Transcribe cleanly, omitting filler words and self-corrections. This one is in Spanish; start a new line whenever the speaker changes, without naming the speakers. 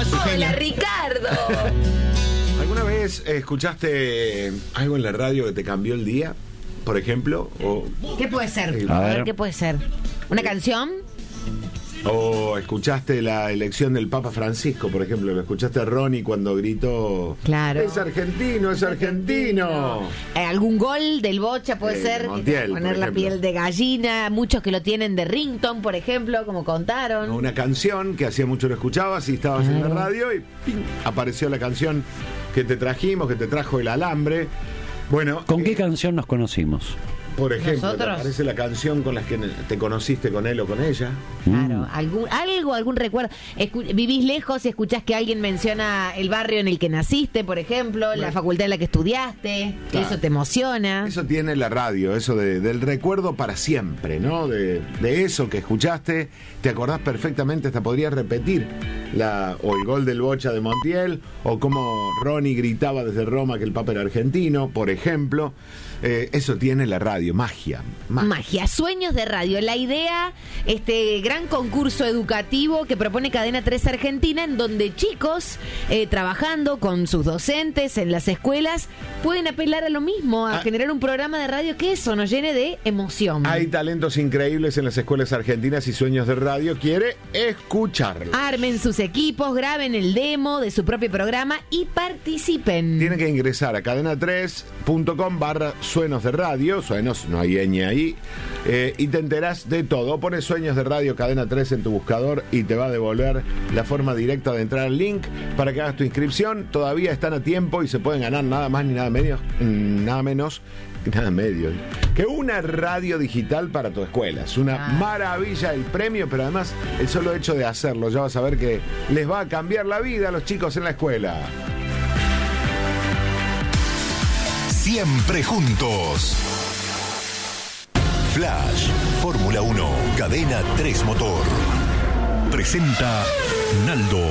Hola, Ricardo.
¿Alguna vez escuchaste algo en la radio que te cambió el día, por ejemplo?
¿Qué puede ser?
A
A
ver.
ver, ¿qué puede ser? ¿Una canción?
¿O escuchaste la elección del Papa Francisco, por ejemplo? ¿Lo escuchaste a Ronnie cuando gritó?
Claro.
¡Es argentino, es argentino!
¿Algún gol del Bocha puede ser?
Montiel,
Poner
por
la
ejemplo.
piel de gallina. Muchos que lo tienen de ringtone, por ejemplo, como contaron.
Una canción que hacía mucho lo escuchabas y estabas en la radio y ¡ping! Apareció la canción que te trajimos, que te trajo el alambre. Bueno,
¿Con qué canción nos conocimos?
por ejemplo, ¿te
¿Nosotros?
aparece la canción con la que te conociste con él o con ella?
Claro, algún recuerdo. Vivís lejos y escuchás que alguien menciona el barrio en el que naciste, por ejemplo, la facultad en la que estudiaste,
Claro.
eso te emociona.
Eso tiene la radio, eso del recuerdo para siempre, ¿no? De eso que escuchaste, te acordás perfectamente, hasta podrías repetir o el gol del Bocha de Montiel, o como Ronnie gritaba desde Roma que el Papa era argentino, por ejemplo. Eso tiene la radio, magia.
Magia, sueños de radio. La idea, este gran concurso educativo que propone Cadena 3 Argentina, en donde chicos trabajando con sus docentes en las escuelas pueden apelar a lo mismo, a generar un programa de radio que eso nos llene de emoción.
Hay talentos increíbles en las escuelas argentinas y Sueños de Radio quiere escucharlos.
Armen sus equipos, graben el demo de su propio programa y participen.
Tienen que ingresar a cadena3.com/suenos de radio, suenos, no hay ñ ahí, y te enterás de todo. Pones Sueños de Radio Cadena 3 en tu buscador y te va a devolver la forma directa de entrar al link para que hagas tu inscripción. Todavía están a tiempo y se pueden ganar nada más ni nada menos que una radio digital para tu escuela. Es una maravilla el premio, pero además el solo hecho de hacerlo, ya vas a ver que les va a cambiar la vida a los chicos en la escuela.
Siempre juntos. Flash, Fórmula 1, Cadena 3 Motor. Presenta Naldo.